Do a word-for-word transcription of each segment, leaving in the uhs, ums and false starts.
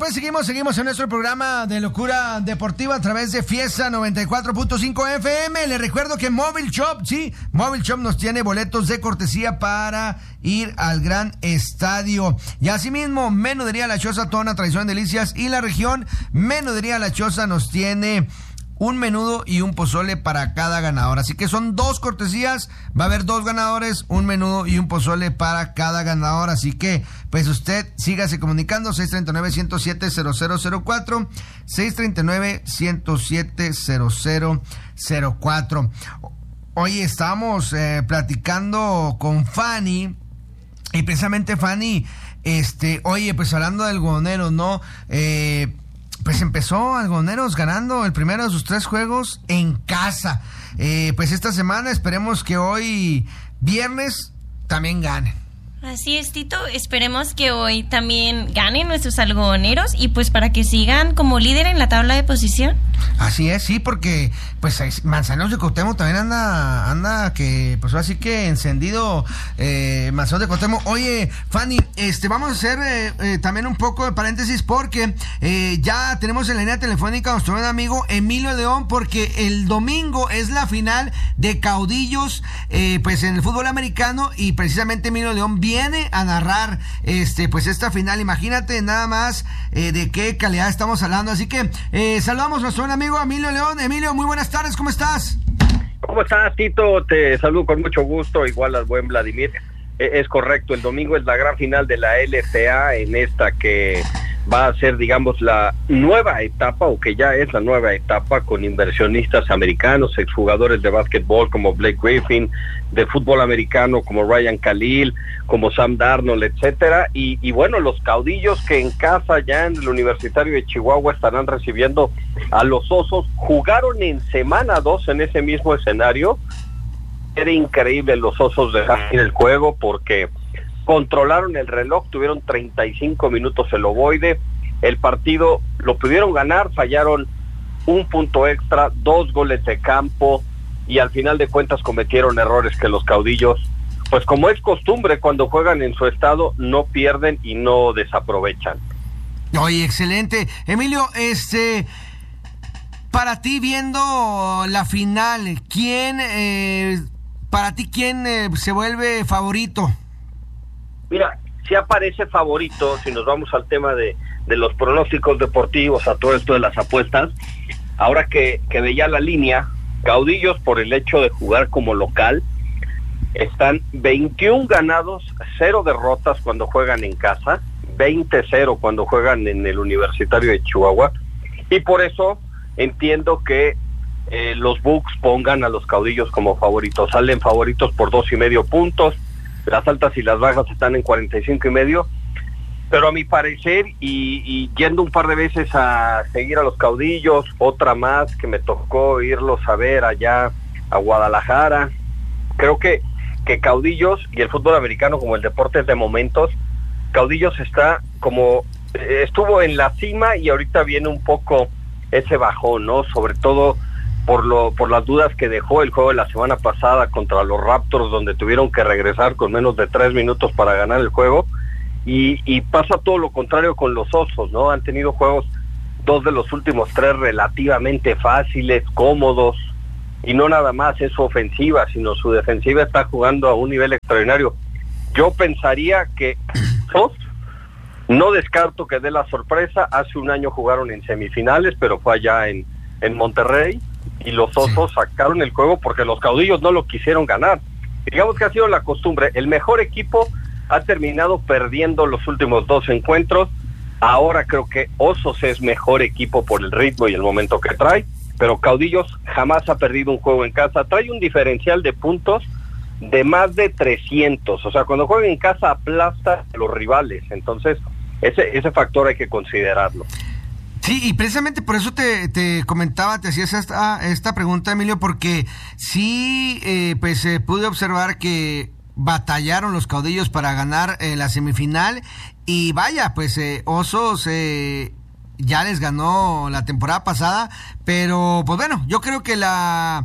pues seguimos, seguimos en nuestro programa de Locura Deportiva a través de Fiesta noventa y cuatro punto cinco F M. Les recuerdo que Mobile Shop, sí, Mobile Shop nos tiene boletos de cortesía para ir al gran estadio. Y asimismo, Menudería La Choza, Tona, Tradición, Delicias y la región. Menudería La Choza nos tiene un menudo y un pozole para cada ganador. Así que son dos cortesías, va a haber dos ganadores, un menudo y un pozole para cada ganador. Así que, pues usted sígase comunicando, seis tres nueve, uno cero siete, cero cero cero cuatro, seis tres nueve, uno cero siete, cero cero cero cuatro. Hoy estamos eh, platicando con Fanny, y precisamente Fanny, este, oye, pues hablando de algodoneros, ¿no? Eh... Pues empezó Algodoneros ganando el primero de sus tres juegos en casa. Eh, pues esta semana esperemos que hoy, viernes, también ganen. Así es, Tito. Esperemos que hoy también ganen nuestros algodoneros y pues para que sigan como líder en la tabla de posición. Así es, sí, porque pues Manzaneros de Cuauhtémoc también anda, anda que, pues así que encendido eh, Manzaneros de Cuauhtémoc. Oye, Fanny, este, vamos a hacer eh, eh, también un poco de paréntesis porque eh, ya tenemos en la línea telefónica a nuestro buen amigo Emilio León, porque el domingo es la final de Caudillos, eh, pues en el fútbol americano, y precisamente Emilio León viene a narrar este, pues esta final. Imagínate nada más eh, de qué calidad estamos hablando. Así que eh, saludamos a nuestro buen amigo Emilio León. Emilio, muy buenas tardes, ¿cómo estás? ¿Cómo estás, Tito? Te saludo con mucho gusto, igual al buen Vladimir. Eh, es correcto, el domingo es la gran final de la L F A, en esta que va a ser, digamos, la nueva etapa, o que ya es la nueva etapa, con inversionistas americanos, exjugadores de básquetbol como Blake Griffin, de fútbol americano como Ryan Khalil, como Sam Darnold, etcétera, y, y bueno, los Caudillos que en casa ya en el Universitario de Chihuahua estarán recibiendo a los Osos. Jugaron en semana dos en ese mismo escenario. Era increíble, los Osos dejaron el juego porque controlaron el reloj, tuvieron treinta y cinco minutos el ovoide, el partido lo pudieron ganar, fallaron un punto extra, dos goles de campo, y al final de cuentas cometieron errores que los Caudillos, pues como es costumbre cuando juegan en su estado, no pierden y no desaprovechan. Oye, excelente. Emilio, este, para ti, viendo la final, ¿quién, eh, para ti, quién eh, se vuelve favorito? Mira, si aparece favorito, si nos vamos al tema de, de los pronósticos deportivos, a todo esto de las apuestas, ahora que, que veía la línea, Caudillos, por el hecho de jugar como local, están veintiún ganados, cero derrotas cuando juegan en casa, veinte cero cuando juegan en el Universitario de Chihuahua, y por eso entiendo que eh, los Bucks pongan a los Caudillos como favoritos. Salen favoritos por dos y medio puntos, las altas y las bajas están en cuarenta y cinco y medio, pero a mi parecer, y, y yendo un par de veces a seguir a los Caudillos, otra más que me tocó irlos a ver allá a Guadalajara, creo que, que Caudillos y el fútbol americano como el deporte de momentos, Caudillos está como, eh, estuvo en la cima y ahorita viene un poco ese bajón, ¿no? Sobre todo por lo por las dudas que dejó el juego de la semana pasada contra los Raptors, donde tuvieron que regresar con menos de tres minutos para ganar el juego, y, y pasa todo lo contrario con los Osos, ¿no? Han tenido juegos, dos de los últimos tres relativamente fáciles, cómodos, y no nada más es su ofensiva, sino su defensiva está jugando a un nivel extraordinario. Yo pensaría que Osos, no descarto que dé la sorpresa. Hace un año jugaron en semifinales, pero fue allá en, en Monterrey, y los Osos sacaron el juego porque los Caudillos no lo quisieron ganar. Digamos que ha sido la costumbre. El mejor equipo ha terminado perdiendo los últimos dos encuentros. Ahora creo que Osos es mejor equipo por el ritmo y el momento que trae, pero Caudillos jamás ha perdido un juego en casa. Trae un diferencial de puntos de más de trescientos. O sea, cuando juega en casa aplasta a los rivales. Entonces, ese, ese factor hay que considerarlo. Sí, y precisamente por eso te, te comentaba, te hacías esta, esta pregunta, Emilio, porque sí, eh, pues eh, pude observar que batallaron los Caudillos para ganar eh, la semifinal, y vaya, pues eh, Osos eh, ya les ganó la temporada pasada, pero pues bueno, yo creo que la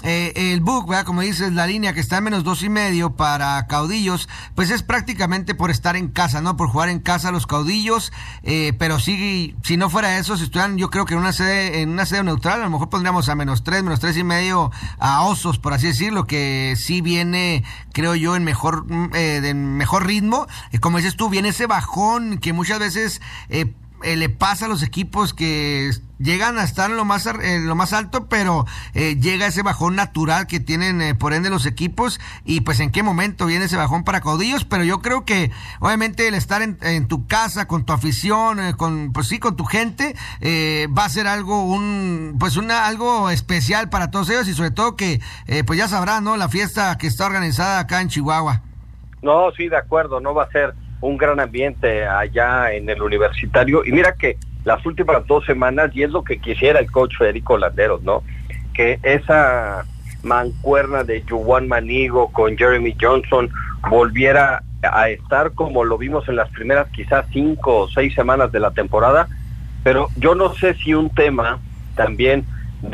eh, el book, ¿verdad? Como dices, la línea que está en menos dos y medio para Caudillos, pues es prácticamente por estar en casa, ¿no? Por jugar en casa los Caudillos, eh, pero sí, si no fuera eso, si estuvieran, yo creo que en una sede, en una sede neutral, a lo mejor pondríamos a menos tres, menos tres y medio a Osos, por así decirlo, que sí viene, creo yo, en mejor, eh, de mejor ritmo. Eh, como dices tú, viene ese bajón que muchas veces eh, eh, le pasa a los equipos que llegan a estar en lo más, en lo más alto, pero eh, llega ese bajón natural que tienen eh, por ende los equipos, y pues en qué momento viene ese bajón para Caudillos. Pero yo creo que obviamente el estar en, en tu casa, con tu afición, eh, con pues sí, con tu gente, eh, va a ser algo un pues una algo especial para todos ellos, y sobre todo que eh, pues ya sabrán, ¿no? La fiesta que está organizada acá en Chihuahua. No, sí, de acuerdo, no va a ser un gran ambiente allá en el Universitario. Y mira que las últimas dos semanas, y es lo que quisiera el coach Federico Landeros, ¿no? Que esa mancuerna de Juwan Manigo con Jeremy Johnson volviera a estar como lo vimos en las primeras quizás cinco o seis semanas de la temporada. Pero yo no sé si un tema también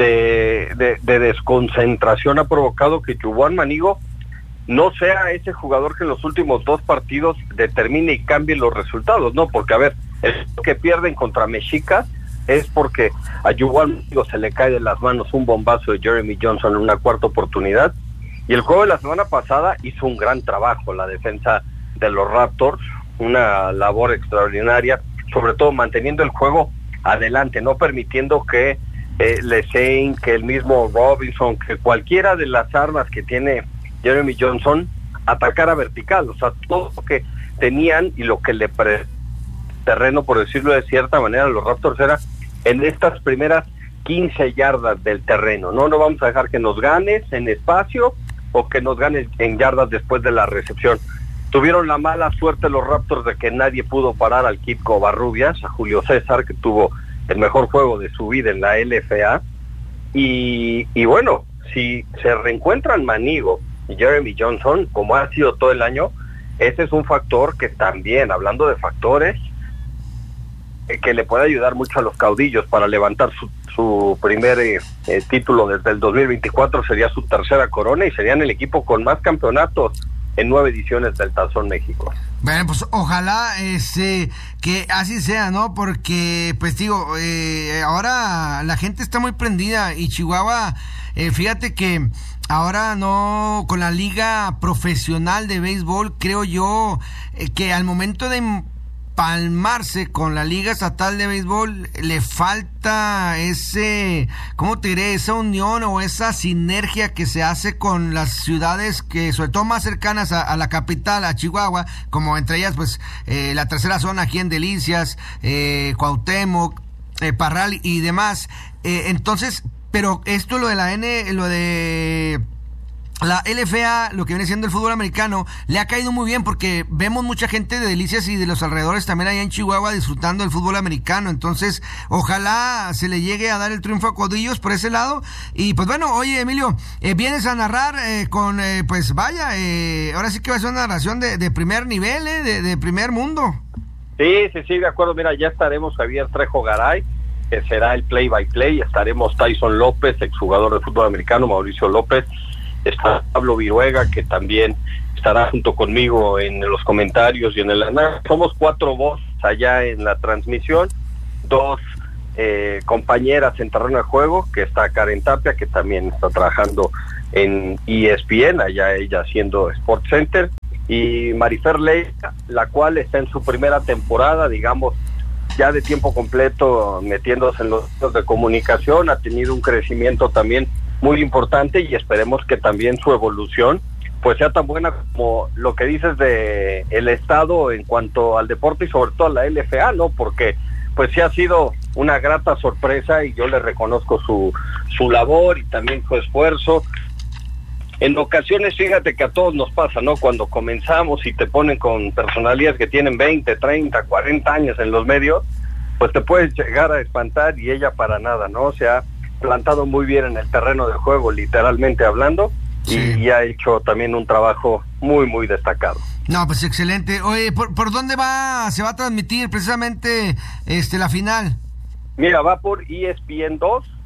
de, de, de desconcentración ha provocado que Juwan Manigo no sea ese jugador que en los últimos dos partidos determine y cambie los resultados, ¿no? Porque, a ver, el que pierden contra Mexicas es porque a Juwan se le cae de las manos un bombazo de Jeremy Johnson en una cuarta oportunidad, y el juego de la semana pasada hizo un gran trabajo la defensa de los Raptors, una labor extraordinaria, sobre todo manteniendo el juego adelante, no permitiendo que eh, Lesein, que el mismo Robinson, que cualquiera de las armas que tiene Jeremy Johnson atacara vertical. O sea, todo lo que tenían y lo que le pre terreno, por decirlo de cierta manera, los Raptors era en estas primeras quince yardas del terreno. No, no vamos a dejar que nos ganes en espacio o que nos ganes en yardas después de la recepción. Tuvieron la mala suerte los Raptors de que nadie pudo parar al Kid Covarrubias, a Julio César, que tuvo el mejor juego de su vida en la L F A. Y, y bueno, si se reencuentran Manigo y Jeremy Johnson, como ha sido todo el año, ese es un factor que también, hablando de factores, eh, que le puede ayudar mucho a los Caudillos para levantar su, su primer eh, eh, título desde el dos mil veinticuatro, sería su tercera corona y serían el equipo con más campeonatos en nueve ediciones del Tazón México. Bueno, pues ojalá este, que así sea, ¿no? Porque, pues digo, eh, ahora la gente está muy prendida y Chihuahua, eh, fíjate que ahora no, con la liga profesional de béisbol, creo yo eh, que al momento de palmarse con la liga estatal de béisbol le falta ese, ¿cómo te diré? Esa unión o esa sinergia que se hace con las ciudades que sobre todo más cercanas a, a la capital, a Chihuahua, como entre ellas pues eh, la tercera zona aquí en Delicias, eh, Cuauhtémoc, eh, Parral y demás. Eh, entonces, pero esto lo de la N, lo de la L F A, lo que viene siendo el fútbol americano, le ha caído muy bien porque vemos mucha gente de Delicias y de los alrededores también allá en Chihuahua disfrutando del fútbol americano. Entonces, ojalá se le llegue a dar el triunfo a Caudillos por ese lado. Y pues bueno, oye Emilio, eh, vienes a narrar eh, con, eh, pues vaya, eh, ahora sí que va a ser una narración de, de primer nivel, eh, de, de primer mundo. Sí, sí, sí, de acuerdo. Mira, ya estaremos Javier Trejo Garay, que será el play-by-play. Estaremos Tyson López, exjugador de fútbol americano, Mauricio López. Está Pablo Viruega, que también estará junto conmigo en los comentarios y en el análisis. Somos cuatro voces allá en la transmisión, dos eh, compañeras en terreno de juego, que está Karen Tapia, que también está trabajando en E S P N, allá ella haciendo Sports Center, y Marifer Leiva, la cual está en su primera temporada, digamos, ya de tiempo completo, metiéndose en los medios de comunicación. Ha tenido un crecimiento también muy importante y esperemos que también su evolución pues sea tan buena como lo que dices de el estado en cuanto al deporte y sobre todo a la L F A, ¿no? Porque pues sí ha sido una grata sorpresa y yo le reconozco su su labor y también su esfuerzo. En ocasiones, fíjate que a todos nos pasa, ¿no? Cuando comenzamos y te ponen con personalidades que tienen veinte, treinta, cuarenta años en los medios, pues te puedes llegar a espantar y ella para nada, ¿no? O sea, plantado muy bien en el terreno del juego, literalmente hablando, sí. y, y ha hecho también un trabajo muy, muy destacado. No, pues excelente. Oye, ¿por, por dónde va, se va a transmitir precisamente este la final? Mira, va por E S P N dos,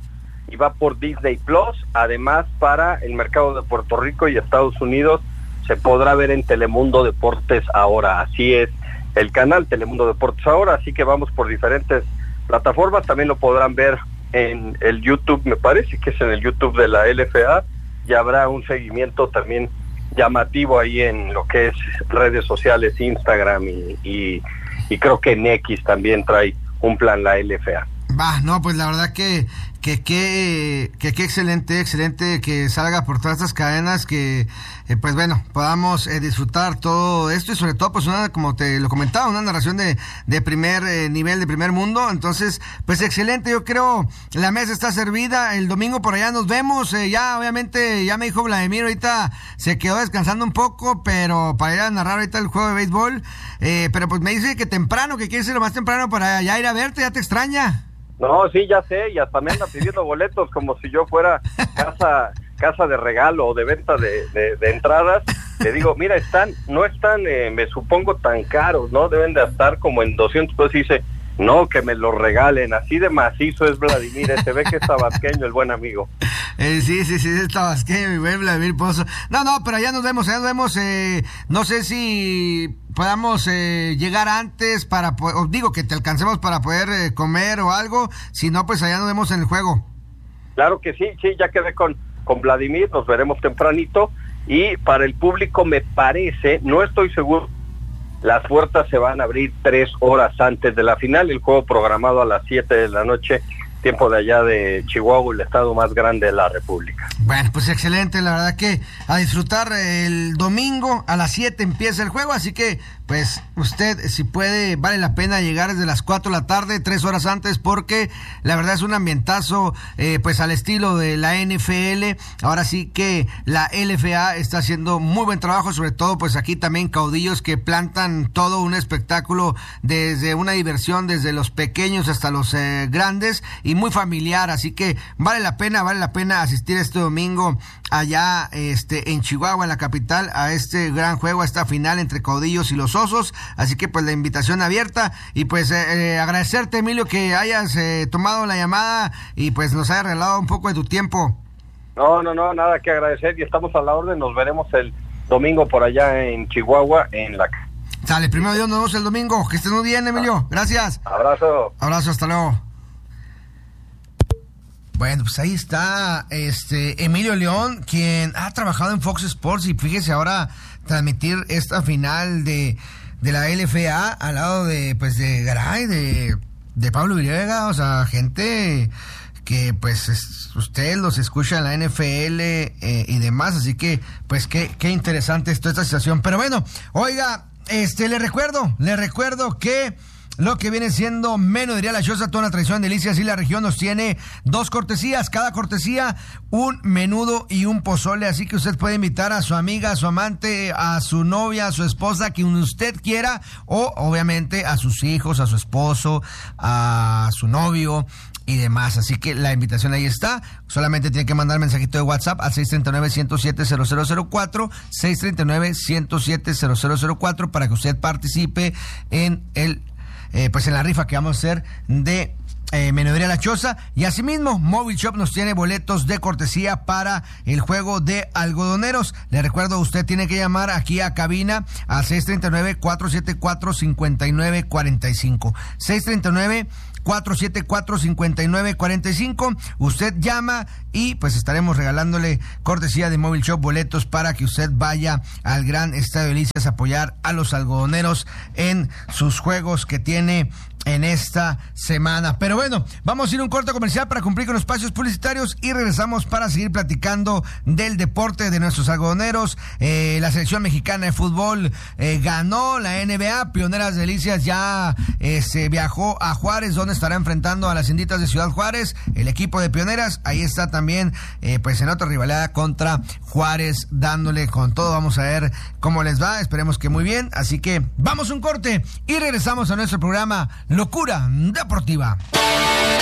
y va por Disney Plus. Además, para el mercado de Puerto Rico y Estados Unidos se podrá ver en Telemundo Deportes Ahora. Así es el canal Telemundo Deportes Ahora, así que vamos por diferentes plataformas. También lo podrán ver en el YouTube, me parece que es en el YouTube de la L F A, y habrá un seguimiento también llamativo ahí en lo que es redes sociales, Instagram y, y, y creo que en X también trae un plan la L F A. Va, no, pues la verdad que que que que qué excelente, excelente que salga por todas estas cadenas, que eh, pues bueno, podamos eh, disfrutar todo esto y sobre todo pues una, como te lo comentaba, una narración de, de primer eh, nivel, de primer mundo. Entonces, pues excelente, yo creo la mesa está servida. El domingo por allá nos vemos, eh, ya obviamente ya me dijo Vladimir, ahorita se quedó descansando un poco, pero para ir a narrar ahorita el juego de béisbol, eh, pero pues me dice que temprano, que quiere ser lo más temprano para ya ir a verte, ya te extraña. No, sí, ya sé, y hasta me anda pidiendo boletos como si yo fuera casa casa de regalo o de venta de, de, de entradas. Le digo, mira, están, no están, eh, me supongo, tan caros, ¿no? Deben de estar como en doscientos pesos. Y dice, no, que me los regalen, así de macizo es Vladimir, se ve que es tabasqueño el buen amigo. Eh, sí, sí, sí, es tabasqueño, mi buen Vladimir Pozo. No, no, pero allá nos vemos, allá nos vemos, eh, no sé si podamos eh, llegar antes para, os digo, que te alcancemos para poder eh, comer o algo, si no, pues allá nos vemos en el juego. Claro que sí, sí, ya quedé con, con Vladimir, nos veremos tempranito, y para el público me parece, no estoy seguro, las puertas se van a abrir tres horas antes de la final, el juego programado a las siete de la noche, tiempo de allá de Chihuahua, el estado más grande de la República. Bueno, pues excelente, la verdad que a disfrutar. El domingo a las siete empieza el juego, así que pues usted, si puede, vale la pena llegar desde las cuatro de la tarde, tres horas antes, porque la verdad es un ambientazo eh, pues al estilo de la N F L. Ahora sí que la L F A está haciendo muy buen trabajo, sobre todo pues aquí también caudillos que plantan todo un espectáculo, desde una diversión desde los pequeños hasta los eh, grandes, y muy familiar, así que vale la pena, vale la pena asistir este domingo allá este en Chihuahua, en la capital, a este gran juego, a esta final entre caudillos y los osos. Así que pues la invitación abierta, y pues eh, eh, agradecerte, Emilio, que hayas eh, tomado la llamada y pues nos haya regalado un poco de tu tiempo. No, no, no, nada que agradecer, y estamos a la orden. Nos veremos el domingo por allá en Chihuahua, en la... Sale, primero Dios, nos vemos el domingo. Que estés muy bien, Emilio, gracias. Abrazo. Abrazo, hasta luego. Bueno, pues ahí está este Emilio León, quien ha trabajado en Fox Sports, y fíjese ahora transmitir esta final de, de la L F A al lado de pues de Garay, de, de Pablo Viriega, o sea, gente que pues es, usted los escucha en la N F L eh, y demás, así que pues qué, qué interesante es toda esta situación. Pero bueno, oiga, este le recuerdo, le recuerdo que lo que viene siendo Menudería La Choza, toda una tradición, delicias, y la región nos tiene dos cortesías, cada cortesía un menudo y un pozole, así que usted puede invitar a su amiga, a su amante, a su novia, a su esposa, quien usted quiera, o obviamente a sus hijos, a su esposo, a su novio y demás. Así que la invitación ahí está. Solamente tiene que mandar mensajito de WhatsApp al seis tres nueve, uno cero siete, cero cero cero cuatro, seis tres nueve, uno cero siete, cero cero cero cuatro, para que usted participe en el Eh, pues en la rifa que vamos a hacer de eh, Menudería La Choza. Y asimismo, Mobile Shop nos tiene boletos de cortesía para el juego de algodoneros. Le recuerdo, usted tiene que llamar aquí a cabina al seis tres nueve, cuatro siete cuatro, cinco nueve cuatro cinco. seis tres nueve, cuatro siete cuatro, cinco nueve cuatro cinco. Usted llama y pues estaremos regalándole cortesía de Mobile Shop boletos para que usted vaya al gran Estadio Delicias a apoyar a los algodoneros en sus juegos que tiene en esta semana. Pero bueno, vamos a ir a un corte comercial para cumplir con los espacios publicitarios y regresamos para seguir platicando del deporte de nuestros algodoneros. Eh, la selección mexicana de fútbol eh, ganó la N B A. Pioneras Delicias ya eh, se viajó a Juárez, donde estará enfrentando a las Inditas de Ciudad Juárez. El equipo de Pioneras ahí está también eh, pues en otra rivalidad contra Juárez, dándole con todo. Vamos a ver cómo les va, esperemos que muy bien. Así que vamos a un corte y regresamos a nuestro programa Locura Deportiva.